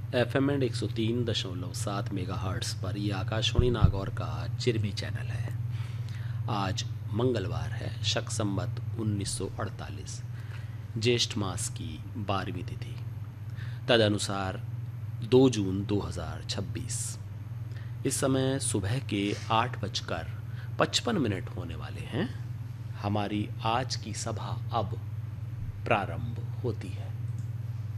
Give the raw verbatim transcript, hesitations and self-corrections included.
F M and एक सौ तीन दशमलव सात मेगा हर्ट्स पर यह आकाशवाणी नागौर का चिरबी चैनल है। आज मंगलवार है, शक संवत उन्नीस सौ अड़तालीस, ज्येष्ठ मास की बारहवीं तिथि, तदनुसार दो जून दो हज़ार छब्बीस। इस समय सुबह के आठ बजकर पचपन मिनट होने वाले हैं। हमारी आज की सभा अब प्रारंभ होती है।